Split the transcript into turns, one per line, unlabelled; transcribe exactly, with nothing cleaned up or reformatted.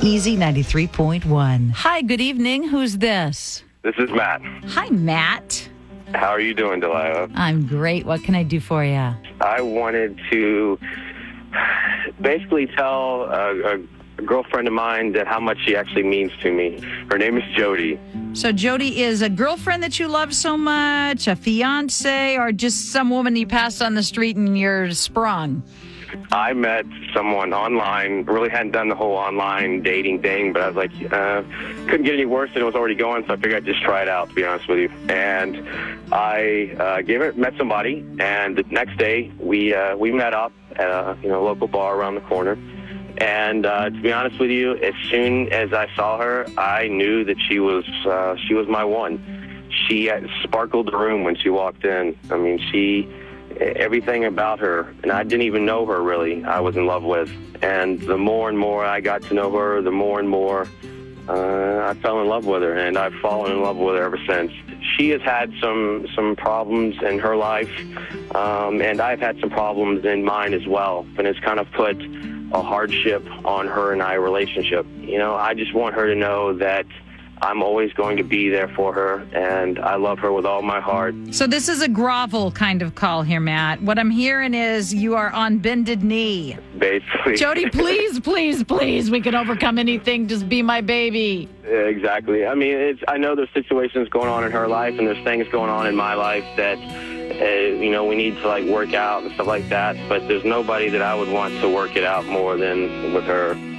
Easy ninety-three point one. Hi, good evening. Who's this?
This is Matt.
Hi, Matt.
How are you doing, Delilah?
I'm great. What can I do for you?
I wanted to basically tell a, a girlfriend of mine that how much she actually means to me. Her name is Jody.
So Jody is a girlfriend that you love so much, a fiance, or just some woman you passed on the street and you're sprung?
I met someone online, really hadn't done the whole online dating thing, but I was like, uh, couldn't get any worse than it was already going, so I figured I'd just try it out, to be honest with you. And I uh, gave it, met somebody, and the next day we uh, we met up at a you know local bar around the corner. And uh, to be honest with you, as soon as I saw her, I knew that she was uh, she was my one. She uh, sparkled the room when she walked in. I mean, she. Everything about her, and I didn't even know her really, I was in love with. And the more and more I got to know her, the more and more uh, I fell in love with her, and I've fallen in love with her ever since. She has had some some problems in her life, um, and I've had some problems in mine as well, and it's kind of put a hardship on her and I relationship. You know, I just want her to know that I'm always going to be there for her, and I love her with all my heart.
So this is a grovel kind of call here, Matt. What I'm hearing is you are on bended knee.
Basically.
Jody, please, please, please, we can overcome anything. Just be my baby.
Yeah, exactly. I mean, it's, I know there's situations going on in her life, and there's things going on in my life that, uh, you know, we need to, like, work out and stuff like that, but there's nobody that I would want to work it out more than with her.